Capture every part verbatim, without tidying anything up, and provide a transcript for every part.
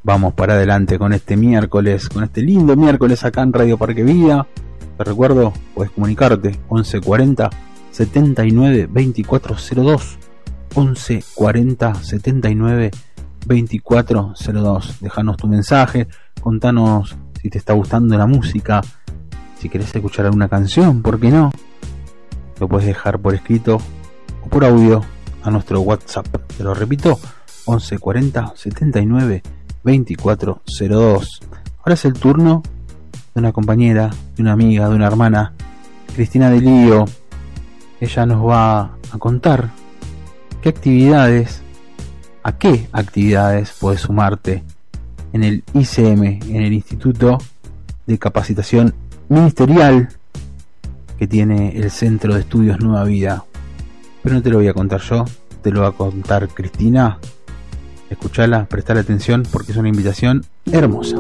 vamos para adelante con este miércoles, con este lindo miércoles acá en Radio Parque Vida. Te recuerdo, puedes comunicarte once cuarenta setenta y nueve veinticuatro cero dos, once cuarenta setenta y nueve veinticuatro cero dos. Déjanos tu mensaje, contanos si te está gustando la música, si querés escuchar alguna canción, ¿por qué no? Lo puedes dejar por escrito o por audio a nuestro WhatsApp. Te lo repito, once cuarenta setenta y nueve veinticuatro cero dos. Ahora es el turno de una compañera, de una amiga, de una hermana, Cristina de Lío. Ella nos va a contar qué actividades, a qué actividades puedes sumarte en el I C M, en el Instituto de Capacitación Ministerial que tiene el Centro de Estudios Nueva Vida. Pero no te lo voy a contar yo, te lo va a contar Cristina. Escuchala, prestale atención porque es una invitación hermosa.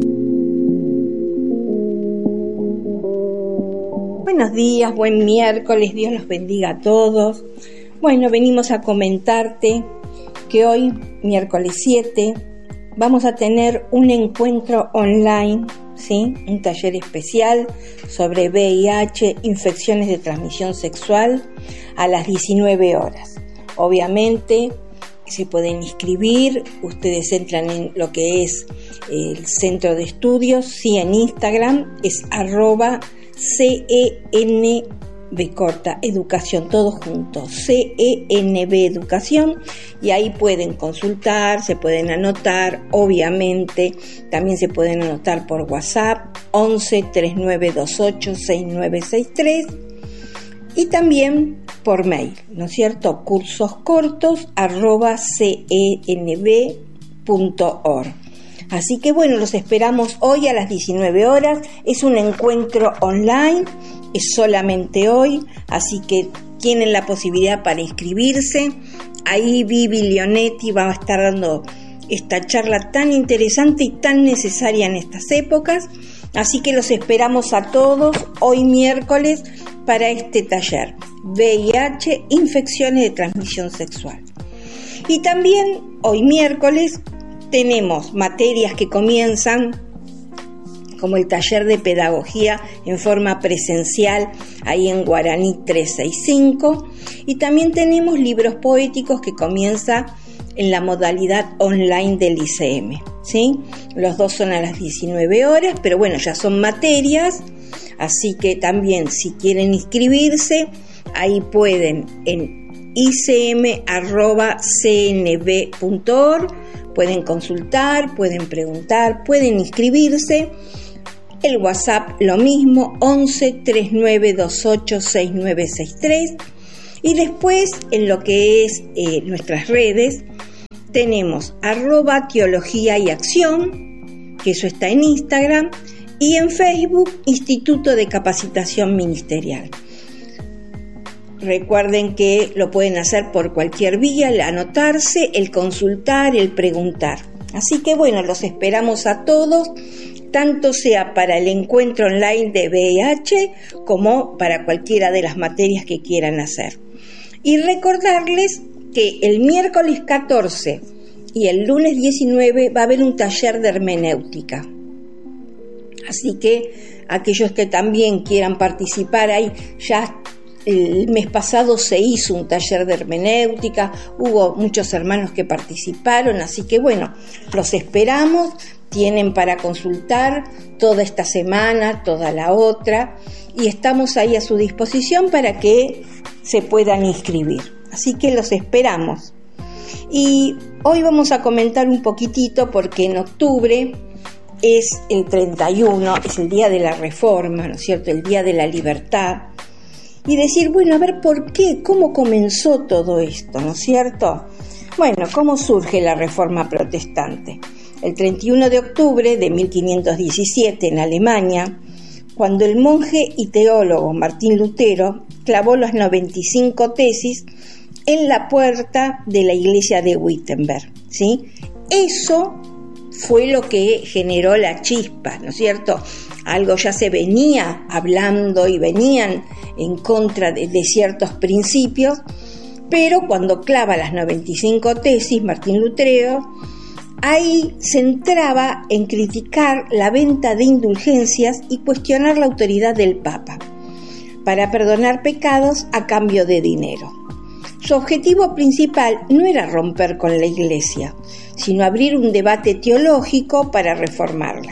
Buenos días, buen miércoles, Dios los bendiga a todos. Bueno, venimos a comentarte que hoy, miércoles siete, vamos a tener un encuentro online, ¿sí? Un taller especial sobre V I H, infecciones de transmisión sexual, a las diecinueve horas. Obviamente se pueden inscribir, ustedes entran en lo que es el centro de estudios, sí, en Instagram es arroba C E N B corta educación, todo junto, C E N B educación, y ahí pueden consultar, se pueden anotar, obviamente también se pueden anotar por WhatsApp once treinta y nueve veintiocho sesenta y nueve sesenta y tres y también por mail, ¿no es cierto? cursos cortos arroba cenb punto org. Así que bueno, los esperamos hoy a las diecinueve horas, es un encuentro online, es solamente hoy, así que tienen la posibilidad para inscribirse. Ahí Vivi Leonetti va a estar dando esta charla tan interesante y tan necesaria en estas épocas, así que los esperamos a todos hoy miércoles para este taller, V I H, infecciones de transmisión sexual. Y también hoy miércoles tenemos materias que comienzan, como el taller de pedagogía en forma presencial, ahí en Guaraní trescientos sesenta y cinco, y también tenemos libros poéticos que comienza en la modalidad online del I C M, ¿sí? Los dos son a las diecinueve horas, pero bueno, ya son materias, así que también si quieren inscribirse, ahí pueden en i c m arroba c n b punto org, pueden consultar, pueden preguntar, pueden inscribirse. El WhatsApp lo mismo, once treinta y nueve veintiocho sesenta y nueve sesenta y tres, y después en lo que es eh, nuestras redes tenemos arroba teología y acción, que eso está en Instagram, y en Facebook Instituto de Capacitación Ministerial. Recuerden que lo pueden hacer por cualquier vía, el anotarse, el consultar, el preguntar. Así que bueno, los esperamos a todos, tanto sea para el encuentro online de V I H como para cualquiera de las materias que quieran hacer. Y recordarles que el miércoles catorce y el lunes diecinueve va a haber un taller de hermenéutica. Así que aquellos que también quieran participar, ahí ya el mes pasado se hizo un taller de hermenéutica, hubo muchos hermanos que participaron, así que bueno, los esperamos, tienen para consultar toda esta semana, toda la otra, y estamos ahí a su disposición para que se puedan inscribir. Así que los esperamos. Y hoy vamos a comentar un poquitito porque en octubre es el treinta y uno, es el día de la Reforma, ¿no es cierto? El día de la libertad. Y decir, bueno, a ver, ¿por qué? ¿Cómo comenzó todo esto? ¿No es cierto? Bueno, ¿cómo surge la Reforma Protestante? El treinta y uno de octubre de mil quinientos diecisiete en Alemania, cuando el monje y teólogo Martín Lutero clavó las noventa y cinco tesis en la puerta de la iglesia de Wittenberg, ¿sí? Eso fue lo que generó la chispa, ¿no es cierto? Algo ya se venía hablando y venían en contra de, de ciertos principios, pero cuando clava las noventa y cinco tesis Martín Lutero, ahí se entraba en criticar la venta de indulgencias y cuestionar la autoridad del Papa para perdonar pecados a cambio de dinero. Su objetivo principal no era romper con la Iglesia, sino abrir un debate teológico para reformarla.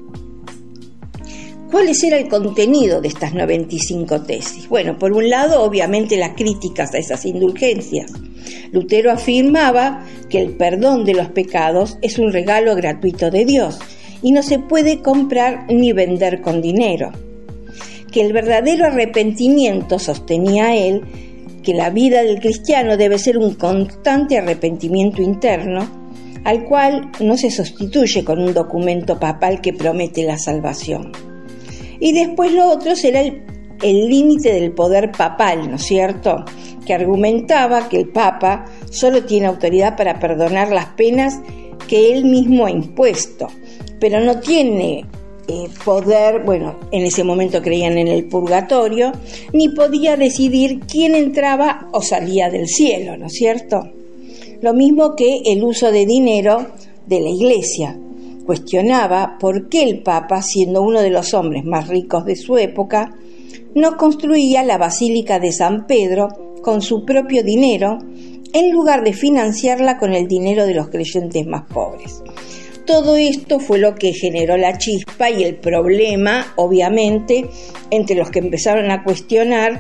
¿Cuál era el contenido de estas noventa y cinco tesis? Bueno, por un lado, obviamente las críticas a esas indulgencias. Lutero afirmaba que el perdón de los pecados es un regalo gratuito de Dios y no se puede comprar ni vender con dinero. Que el verdadero arrepentimiento, sostenía él, que la vida del cristiano debe ser un constante arrepentimiento interno, al cual no se sustituye con un documento papal que promete la salvación. Y después lo otro será el el límite del poder papal, ¿no es cierto?, que argumentaba que el Papa solo tiene autoridad para perdonar las penas que él mismo ha impuesto, pero no tiene eh, poder, bueno, en ese momento creían en el purgatorio, ni podía decidir quién entraba o salía del cielo, ¿no es cierto? Lo mismo que el uso de dinero de la Iglesia. Cuestionaba por qué el Papa, siendo uno de los hombres más ricos de su época, no construía la Basílica de San Pedro con su propio dinero, en lugar de financiarla con el dinero de los creyentes más pobres. Todo esto fue lo que generó la chispa y el problema, obviamente, entre los que empezaron a cuestionar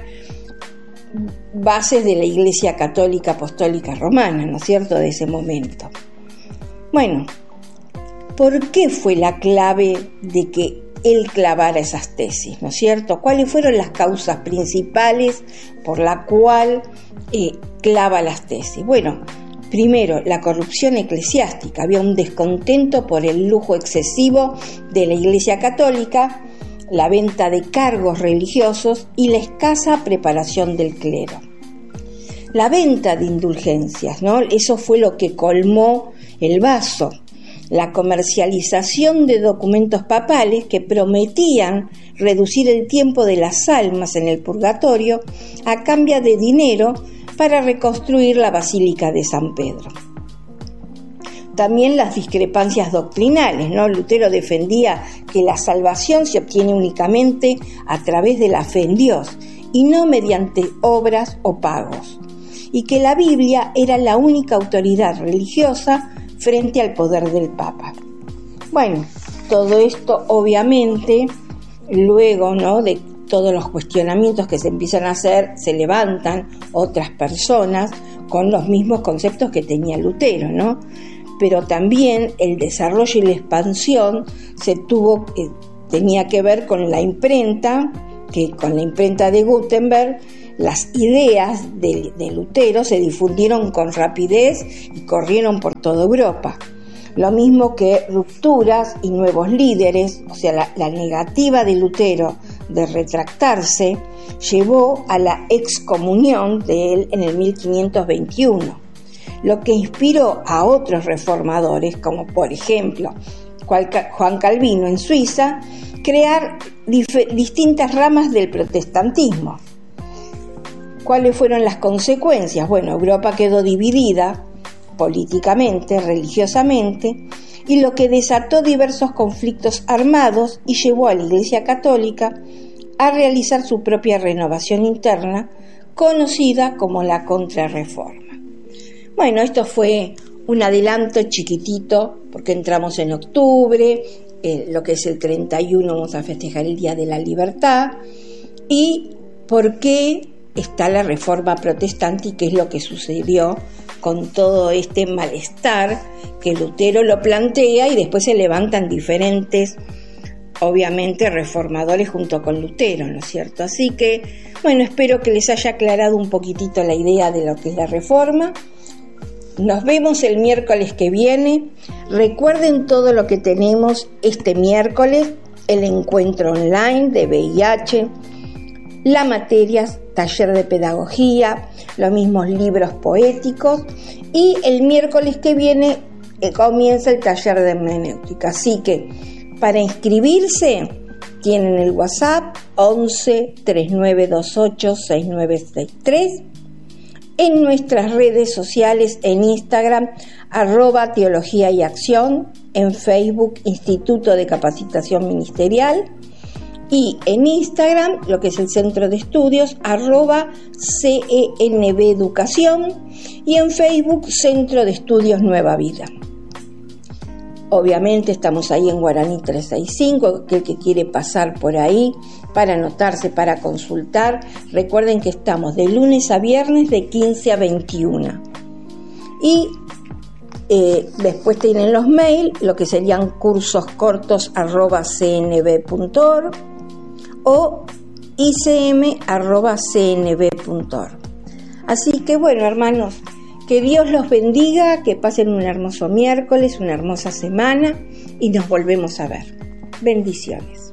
bases de la Iglesia Católica Apostólica Romana, ¿no es cierto?, de ese momento. Bueno, ¿por qué fue la clave de que él clavara esas tesis, ¿no es cierto? ¿Cuáles fueron las causas principales por la cual eh, clava las tesis? Bueno, primero, la corrupción eclesiástica. Había un descontento por el lujo excesivo de la Iglesia Católica, la venta de cargos religiosos y la escasa preparación del clero. La venta de indulgencias, ¿no? Eso fue lo que colmó el vaso. La comercialización de documentos papales que prometían reducir el tiempo de las almas en el purgatorio a cambio de dinero para reconstruir la Basílica de San Pedro. También las discrepancias doctrinales, ¿no? Lutero defendía que la salvación se obtiene únicamente a través de la fe en Dios y no mediante obras o pagos, y que la Biblia era la única autoridad religiosa frente al poder del Papa. Bueno, todo esto obviamente, luego, ¿no?, de todos los cuestionamientos que se empiezan a hacer, se levantan otras personas con los mismos conceptos que tenía Lutero, ¿no? Pero también el desarrollo y la expansión se tuvo, eh, tenía que ver con la imprenta, que con la imprenta de Gutenberg, las ideas de, de Lutero se difundieron con rapidez y corrieron por toda Europa. Lo mismo que rupturas y nuevos líderes, o sea, la, la negativa de Lutero de retractarse, llevó a la excomunión de él en el mil quinientos veintiuno, lo que inspiró a otros reformadores, como por ejemplo Juan Calvino en Suiza, crear dif- distintas ramas del protestantismo. ¿Cuáles fueron las consecuencias? Bueno, Europa quedó dividida políticamente, religiosamente, y lo que desató diversos conflictos armados y llevó a la Iglesia Católica a realizar su propia renovación interna, conocida como la Contrarreforma. Bueno, esto fue un adelanto chiquitito, porque entramos en octubre, eh, lo que es el treinta y uno vamos a festejar el Día de la Libertad, y por qué está la Reforma Protestante y qué es lo que sucedió con todo este malestar que Lutero lo plantea, y después se levantan diferentes, obviamente, reformadores junto con Lutero, ¿no es cierto? Así que, bueno, espero que les haya aclarado un poquitito la idea de lo que es la Reforma. Nos vemos el miércoles que viene. Recuerden todo lo que tenemos este miércoles: el encuentro online de V I H, la materias, taller de pedagogía, los mismos libros poéticos, y el miércoles que viene eh, comienza el taller de hermenéutica. Así que para inscribirse tienen el WhatsApp once, treinta y nueve veintiocho, sesenta y nueve sesenta y tres, en nuestras redes sociales, en Instagram, arroba Teología y Acción, en Facebook, Instituto de Capacitación Ministerial, y en Instagram, lo que es el Centro de Estudios, arroba C E N B Educación, y en Facebook, Centro de Estudios Nueva Vida. Obviamente estamos ahí en Guaraní trescientos sesenta y cinco, aquel que quiere pasar por ahí para anotarse, para consultar. Recuerden que estamos de lunes a viernes de quince a veintiuna. Y eh, después tienen los mails, lo que serían cursoscortos arroba c n b punto org o i c m arroba c n b punto org. Así que bueno, hermanos, que Dios los bendiga, que pasen un hermoso miércoles, una hermosa semana y nos volvemos a ver. Bendiciones.